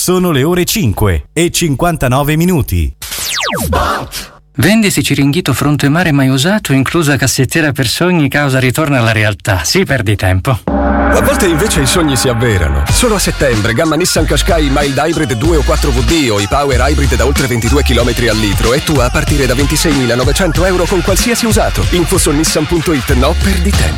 Sono le ore 5:59. Vendisi Ciringhito fronte mare mai usato, inclusa cassettiera per sogni, causa ritorno alla realtà. Sì, perdi tempo. A volte invece i sogni si avverano. Solo a settembre, gamma Nissan Qashqai Mild Hybrid 2 o 4WD o i Power Hybrid da oltre 22 km al litro e tu a partire da 26.900 euro con qualsiasi usato. Info su nissan.it. No, perdi tempo.